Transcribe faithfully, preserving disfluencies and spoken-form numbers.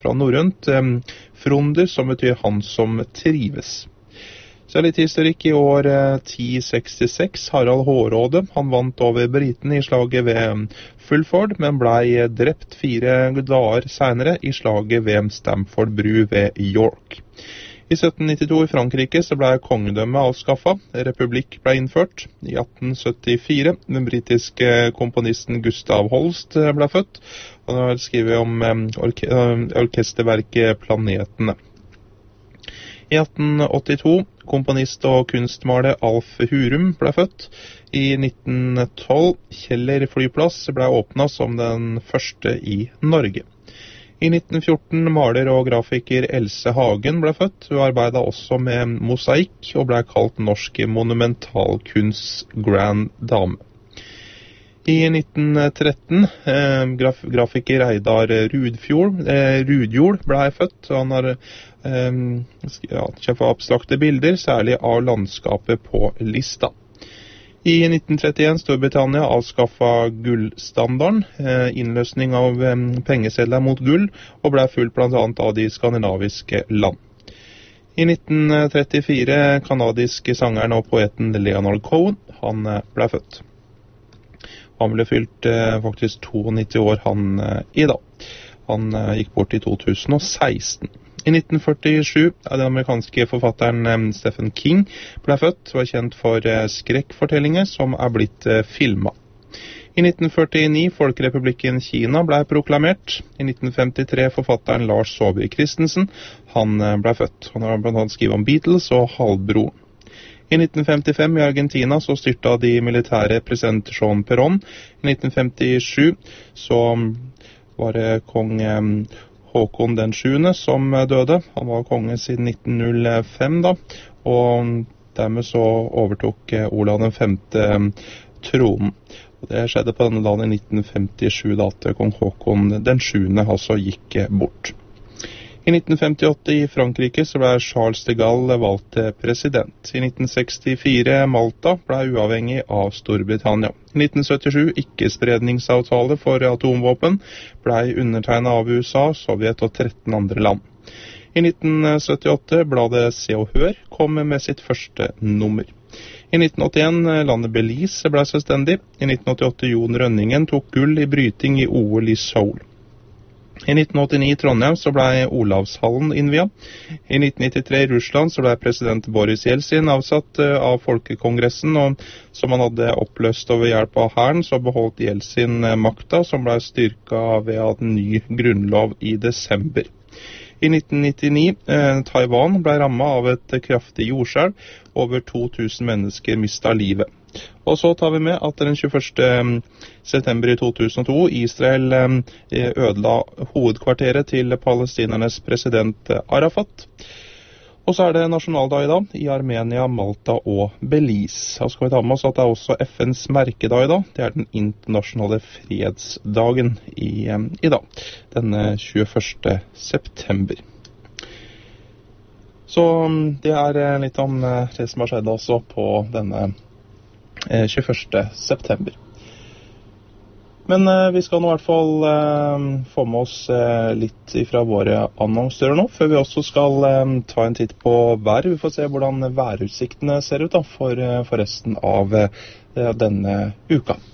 fra norrønt, um, fronder, som betyr han som trives. Så er litt historikk i år ti sekstiseks. Harald Hårråde, han vant over briten i slaget ved Fulford, men ble drept fire dager senere i slaget ved Stamford bru ved York. I sytten nittito i Frankrike så ble kongedømmet avskaffet, republikk ble innført. I atten syttifire, den britiske komponisten Gustav Holst ble født. Han har skrevet om orke orkesterverket Planetene. I atten åttito, komponist og kunstmaler Alf Hurum ble født. I nitten tolv, Kjeller flyplass ble åpnet som den første i Norge. I nitten fjorten, maler og grafiker Else Hagen ble født. Hun arbeidet også med mosaikk og ble kalt norsk monumentalkunsts grand dame. I nitten tretten, eh, graf grafiker Reidar Rudfjord, eh, Rudjord ble født. Han har eh, ja, kjøpt abstrakte bilder, særlig av landskapet på Lista. I nitten trettien, Storbritannia avskaffet gullstandarden, eh, innløsning av eh, pengesedler mot gull, og ble fulgt blant annet av de skandinaviske land. I nitten trettifire, kanadiske sangeren og poeten Leonard Cohen, han eh, ble født. Han ble fylt eh, faktisk nittito år han eh, i dag. Han eh, gikk bort i to tusen og seksten. I nitten førtisju, den amerikanske forfatteren eh, Stephen King ble født, var kjent for eh, skrekkfortellinger som er blitt eh, filmet. I nitten førtini, Folkerepublikken Kina ble proklamert. I nitten femtitre, forfatteren Lars Saabye Christensen, han eh, ble født. Han har blant annet skrevet om Beatles og Halvbroren. I nitten femtifem i Argentina så styrta de militære president Jean Perón. I nitten femtisju så var det kong eh, Håkon den sjuende som døde. Han var konge siden nitten null fem da, og dermed så overtok Olav den femte tronen. Og det skjedde på denne dagen i nitten femtisju da at kong Håkon den sjuende altså gikk bort. I nitten femtiåtte i Frankrike så ble Charles de Gaulle valgt president. I nitten sekstifire Malta ble uavhengig av Storbritannia. I nitten syttisju ikke-spredningsavtale for atomvåpen ble undertegnet av U S A, Sovjet og tretten andre land. I nitten syttiåtte bladet Se og Hør kom med sitt første nummer. I nitten åttien landet Belize ble selvstendig. I nitten åttiåtte Jon Rønningen tok gull i bryting i O L i Seoul. I nitten åttini i Trondheim så ble Olavshallen innviet. I nitten nittitre i Russland så ble president Boris Jeltsin avsatt av Folkekongressen, og som han hadde oppløst over hjelp av hæren, så beholdt Jeltsin makta, som ble styrket ved en ny grunnlov i desember. I nitten nittini, eh, Taiwan ble rammet av et kraftig jordskjelv. Over to tusen mennesker mistet livet. Og så tar vi med at den tjueførste september i to tusen og to, Israel eh, ødela hovedkvarteret til palestinernes president Arafat. Og så er det nasjonaldag i dag i Armenia, Malta og Belize. Og så skal vi ta med oss at det er også F N's merkedag i dag. Det er den internasjonale fredsdagen i, i dag, den tjueførste september. Så det er litt om det som har skjedd også på denne tjueførste september. Men eh, vi skal nå i hvert fall eh, få med oss eh, litt fra våre annonsører nå, før vi også skal eh, ta en titt på vær. Vi får se hvordan værutsiktene ser ut da, for, for resten av eh, denne uka.